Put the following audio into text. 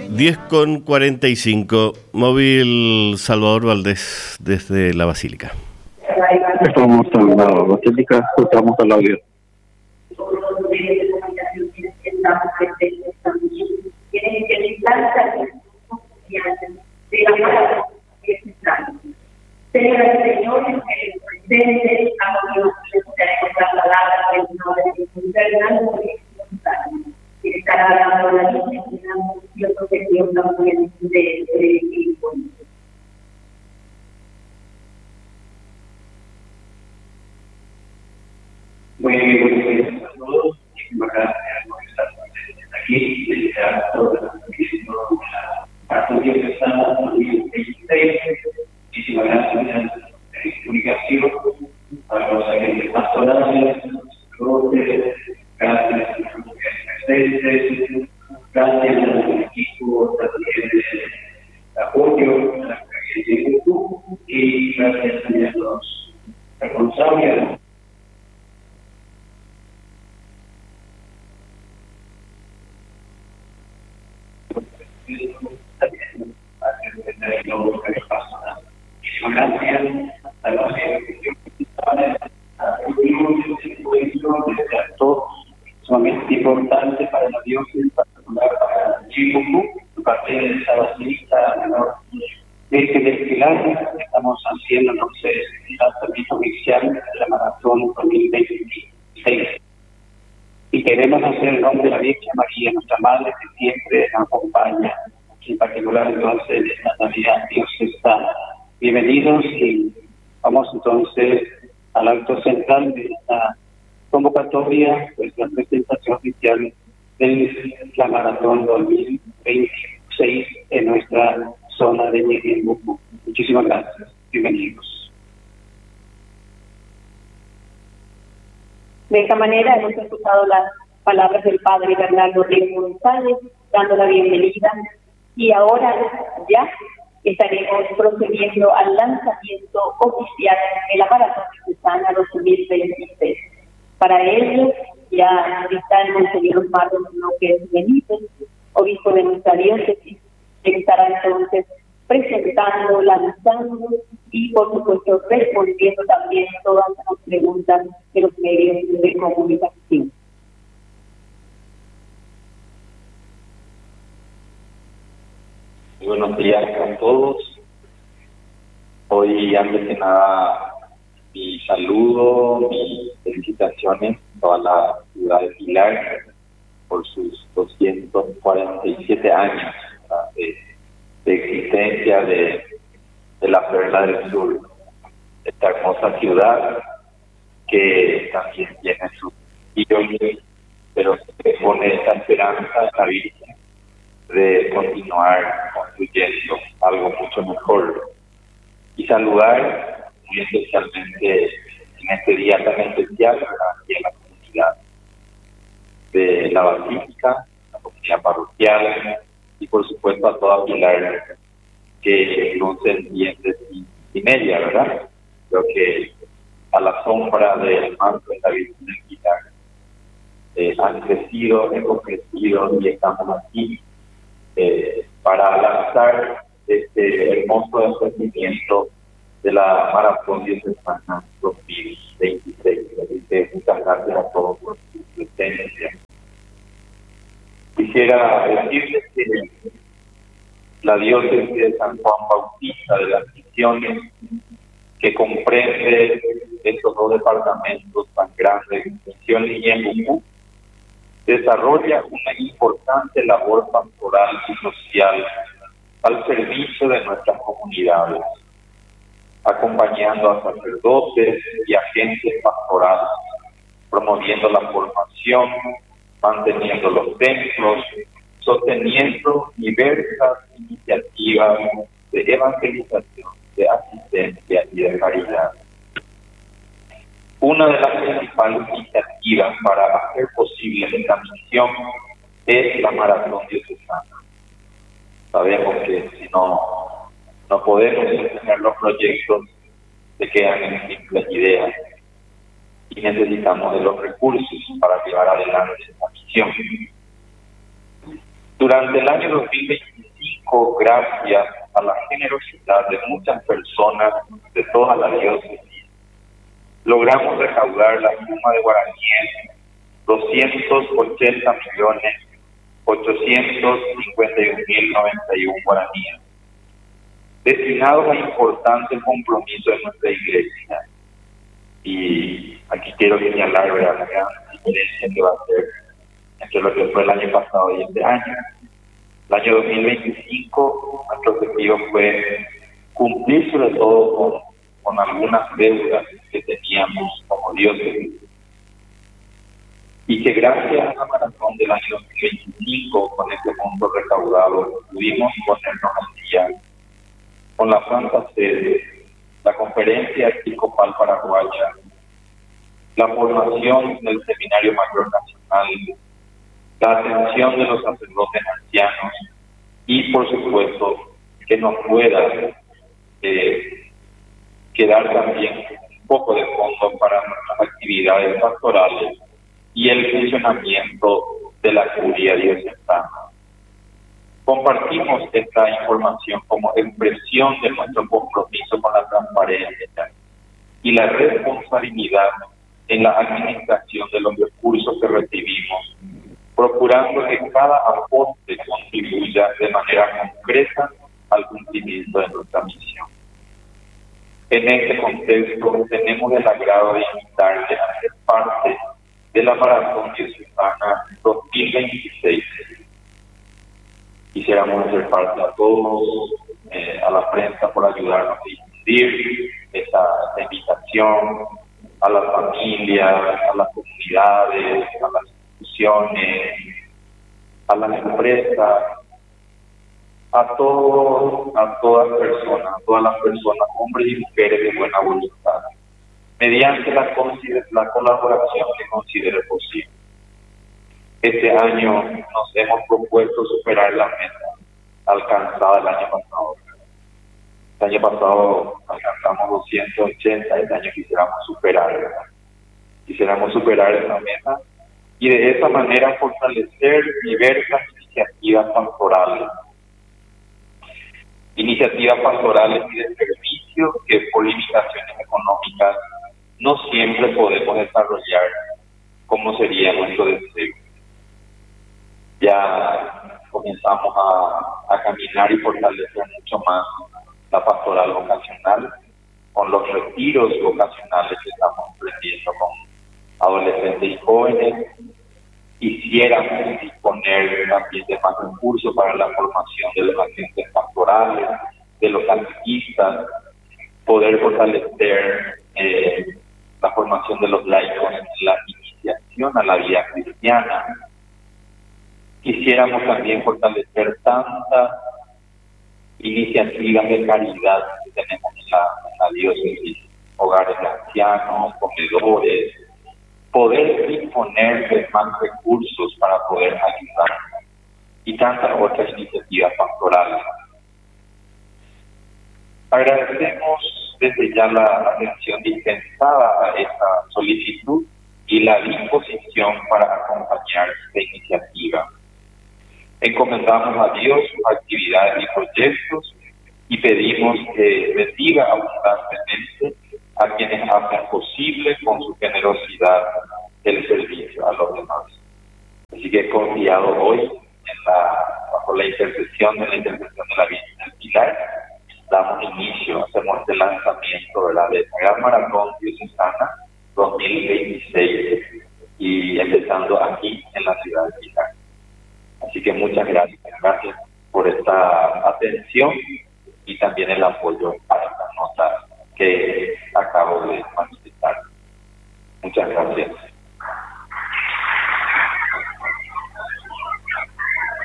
10:45, móvil Salvador Valdés desde la Basílica. Estamos en la Basílica, estamos al audio. Señoras y señores, presentes, estamos la palabra del señor Fernando, que estará dando la línea y otro que tiene una de equipo. Muy buenos días a todos. Muchísimas gracias por estar aquí. Desear a todos los que la diocesana 2026. Muchísimas gracias de comunicación para los agentes pastorales, gracias a los presentes, gracias al equipo también de apoyo a la Iglesia de YouTube y gracias también a los responsables. Gracias a los sumamente importante para la diócesis, particular para Chibucú, parte de esta basílica menor este desfilar. Estamos haciendo entonces el lanzamiento oficial de la maratón 2026 y queremos hacer el nombre de la Virgen María, nuestra Madre, que siempre nos acompaña, en particular entonces esta Navidad diocesana. Bienvenidos y vamos entonces al acto central de esta convocatoria, pues la presentación oficial de la Maratón 2026 en nuestra zona de Ñeembucú. Muchísimas gracias. Bienvenidos. De esta manera hemos escuchado las palabras del Padre Bernardo Riego González, dando la bienvenida, y ahora ya estaremos procediendo al lanzamiento oficial de la Maratón Diocesana 2026. Para ello, ya está el Monseñor Marlon López Benítez, obispo de nuestra diócesis, que estará entonces presentando, lanzando y, por supuesto, respondiendo también todas las preguntas de los medios de comunicación. Buenos días a todos. Hoy, antes que nada, mi saludo, mis felicitaciones a toda la ciudad de Pilar por sus 247 años de existencia de la Perla del Sur, esta hermosa ciudad que también tiene sus guiones, pero que pone esta esperanza en la Virgen de continuar construyendo algo mucho mejor. Y saludar muy especialmente en este día tan especial aquí en la comunidad de la Basílica, la comunidad parroquial y por supuesto a toda Pilar que no se entiende sin ella, ¿verdad? Creo que a la sombra del manto de la Virgen de Pilar han crecido, hemos crecido y estamos aquí para lanzar este hermoso emprendimiento de la Maratón Diocesana 2026. Así que muchas gracias a todos por su presencia. Quisiera decirles que la diócesis de San Juan Bautista de las Misiones, que comprende estos dos departamentos tan grandes, Misiones y Ñeembucú, desarrolla una importante labor pastoral y social al servicio de nuestras comunidades, acompañando a sacerdotes y agentes pastorales, promoviendo la formación, manteniendo los templos, sosteniendo diversas iniciativas de evangelización, de asistencia y de caridad. Una de las principales iniciativas para hacer posible esta misión es la Maratón Diocesana. Sabemos que si no podemos sostener los proyectos, se quedan en simples ideas y necesitamos de los recursos para llevar adelante esta misión. Durante el año 2026 2025, gracias a la generosidad de muchas personas de toda la diócesis, logramos recaudar la suma de guaraníes 280.851.091 guaraníes, destinados a importantes compromisos de nuestra iglesia. Y aquí quiero señalar, ¿verdad?, la gran diferencia que va a ser entre lo que fue el año pasado y este año. El año 2025, nuestro objetivo fue cumplir sobre todo con algunas deudas que teníamos como diócesis. Y que gracias a la maratón del año 2025, con este monto recaudado, pudimos ponernos al día con la Santa Sede, la Conferencia Episcopal Paraguaya, la formación del Seminario Mayor Nacional, la atención de los sacerdotes ancianos y, por supuesto, que nos pueda quedar también un poco de fondo para nuestras actividades pastorales y el funcionamiento de la curia diocesana. Compartimos esta información como expresión de nuestro compromiso con la transparencia y la responsabilidad en la administración de los recursos que recibimos, procurando que cada aporte contribuya de manera concreta al cumplimiento de nuestra misión. En este contexto, tenemos el agrado de invitarles a ser parte de la Maratón Diocesana 2026. Quisiéramos hacer parte a todos, a la prensa por ayudarnos a difundir esta invitación, a las familias, a las comunidades, a las instituciones, a las empresas, a todas las personas, hombres y mujeres de buena voluntad, mediante la colaboración que considere posible. Este año nos hemos propuesto superar la meta alcanzada el año pasado. El año pasado alcanzamos 280, este año quisiéramos superar esa meta y de esa manera fortalecer diversas iniciativas pastorales y de servicio que por limitaciones económicas no siempre podemos desarrollar como sería nuestro deseo. Ya comenzamos a caminar y fortalecer mucho más la pastoral vocacional con los retiros vocacionales que estamos emprendiendo con adolescentes y jóvenes. Quisiéramos disponer también de más recursos para la formación de los agentes pastorales, de los catequistas, poder fortalecer la formación de los laicos en la iniciación a la vida cristiana. Quisiéramos también fortalecer tantas iniciativas de caridad que tenemos en la diócesis, hogares de ancianos, comedores, poder disponer de más recursos para poder ayudar y tantas otras iniciativas pastorales. Agradecemos desde ya la atención dispensada a esta solicitud y la disposición para acompañar esta iniciativa. Encomendamos a Dios sus actividades y proyectos y pedimos que bendiga abundantemente a quienes hacen posible con su generosidad el servicio a los demás. Así que confiado hoy bajo la intercesión de la Virgen del Pilar, damos inicio, hacemos este lanzamiento, ¿verdad?, de esta gran maratón diocesana 2026 y empezando aquí en la ciudad de Pilar. Así que muchas gracias por esta atención y también el apoyo a esta nota que acabo